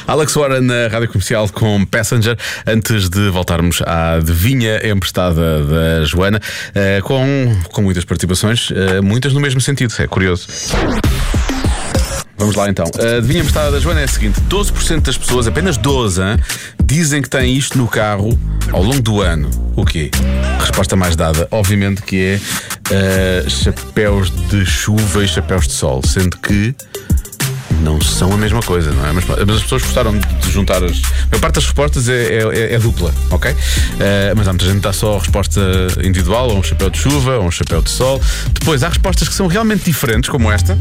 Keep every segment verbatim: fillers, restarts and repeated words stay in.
Alex Warren na Rádio Comercial com Passenger. Antes de voltarmos à adivinha emprestada da Joana, uh, com, com muitas participações, uh, muitas no mesmo sentido, é curioso. Vamos lá então. A adivinha emprestada da Joana é a seguinte: doze por cento das pessoas, apenas doze, hein, dizem que têm isto no carro ao longo do ano. O quê? A resposta mais dada, obviamente, que é uh, chapéus de chuva e chapéus de sol, sendo que não são a mesma coisa, não é? Mas, mas as pessoas gostaram de juntar as. A maior parte das respostas é, é, é dupla, ok? Uh, mas há muita gente que dá só a resposta individual, ou um chapéu de chuva, ou um chapéu de sol. Depois há respostas que são realmente diferentes, como esta.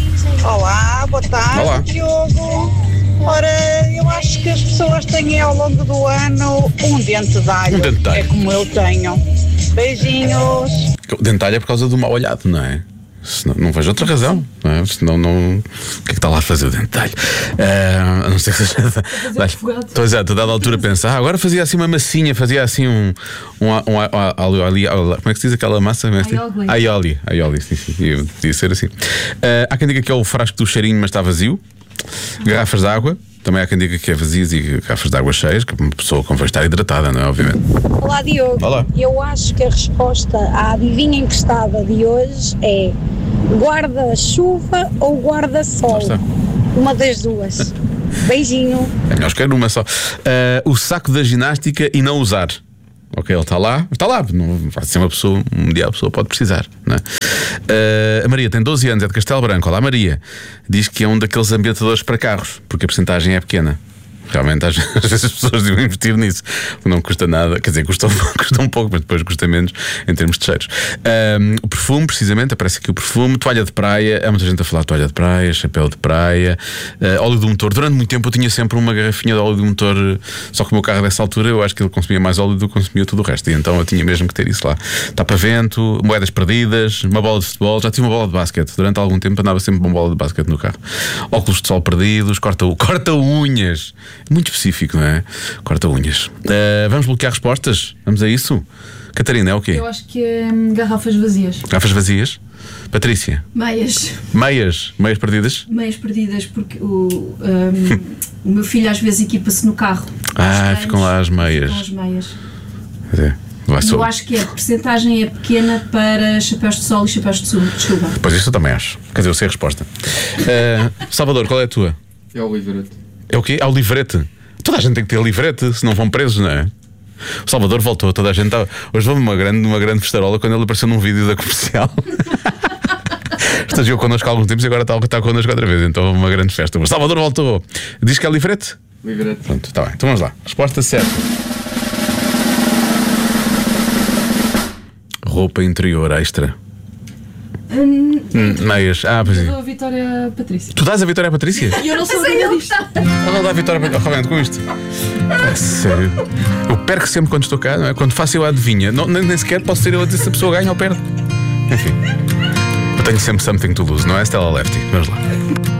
Olá, boa tarde, Olá. Diogo. Ora, eu acho que as pessoas têm ao longo do ano um dente de alho. Um dente de alho. É como eu tenho. Beijinhos. O dentalho é por causa do mau olhado, não é? Senão, não vejo outra razão, não é? Senão não. O que é que está lá a fazer o dentalho? Uh, a não ser que seja. Estou exato, a dada altura pensa, ah, agora fazia assim uma massinha, fazia assim um. um, um, um ali, como é que se diz aquela massa? Aioli. Aioli, aioli, sim, sim. Eu podia ser assim. Uh, há quem diga que é o frasco do cheirinho, mas está vazio. Garrafas de água. Também há quem diga que é vazias e garrafas de água cheias, que uma pessoa convém estar hidratada, não é? Obviamente. Olá, Diogo. Olá. Eu acho que a resposta à adivinha emprestada de hoje é guarda-chuva ou guarda-sol. Lá está. Uma das duas. Beijinho. É melhor escolher uma só. Uh, o saco da ginástica e não usar. Ok, ele está lá, está lá. Não vai ser uma pessoa, um dia a pessoa pode precisar, não é? Uh, a Maria tem doze anos, é de Castelo Branco. Olá, Maria. Diz que é um daqueles ambientadores para carros, porque a percentagem é pequena. Realmente, às vezes as pessoas deviam investir nisso. Não custa nada, quer dizer, custa, custa um pouco, mas depois custa menos em termos de cheiros. Um, o perfume, precisamente, aparece aqui o perfume. Toalha de praia, há muita gente a falar de toalha de praia, chapéu de praia, uh, óleo do motor. Durante muito tempo eu tinha sempre uma garrafinha de óleo do motor, só que o meu carro dessa altura eu acho que ele consumia mais óleo do que consumia tudo o resto. E então eu tinha mesmo que ter isso lá. Tapa-vento, moedas perdidas, uma bola de futebol. Já tive uma bola de basquete. Durante algum tempo andava sempre com uma bola de basquete no carro. Óculos de sol perdidos, corta-unhas. Corta Muito específico, não é? Corta-unhas. Uh, vamos bloquear respostas? Vamos a isso? Catarina, é o quê? Eu acho que é hum, garrafas vazias. Garrafas vazias? Patrícia? Meias. Meias? Meias perdidas? Meias perdidas, porque o, hum, o meu filho às vezes equipa-se no carro. Ah, Aos ficam lá as meias. Ficam as meias. É. Vai E só. eu acho que a percentagem é pequena para chapéus de sol e chapéus de su- de chuva. Pois isso eu também acho. Quer dizer, eu sei a resposta. Uh, Salvador, qual é a tua? É o livrete. É o quê? É o livrete. Toda a gente tem que ter livrete, senão vão presos, não é? O Salvador voltou, toda a gente estava. Hoje houve uma grande, uma grande festarola quando ele apareceu num vídeo da Comercial. Estagiou connosco há alguns tempos e agora está, está connosco outra vez. Então houve uma grande festa. O Salvador voltou. Diz que é livrete? Livrete. Pronto, está bem. Então vamos lá. Resposta certa. Roupa interior extra. Hum, Hum, meias. Ah, pois eu é. dou a vitória à Patrícia. Tu dás a vitória à Patrícia? E eu não sou jornalista. Ela dá a vitória a Roberto com isto. É sério. Eu perco sempre quando estou cá, não é? Quando faço eu a adivinha. Não, nem, nem sequer posso ser eu a dizer se a pessoa ganha ou perde. Enfim. Eu tenho sempre something to lose, não é, Stella Lefty? Vamos lá.